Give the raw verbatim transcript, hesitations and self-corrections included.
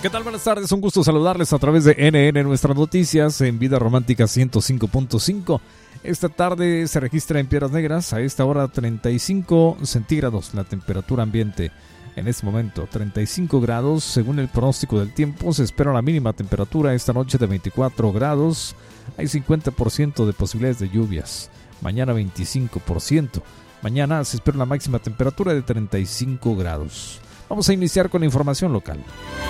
¿Qué tal? Buenas tardes, un gusto saludarles a través de N N Nuestras Noticias en Vida Romántica ciento cinco punto cinco. Esta tarde se registra en Piedras Negras a esta hora treinta y cinco centígrados la temperatura ambiente. En este momento treinta y cinco grados, según el pronóstico del tiempo se espera la mínima temperatura esta noche de veinticuatro grados, hay cincuenta por ciento de posibilidades de lluvias, mañana veinticinco por ciento, mañana se espera una máxima temperatura de treinta y cinco grados. Vamos a iniciar con la información local.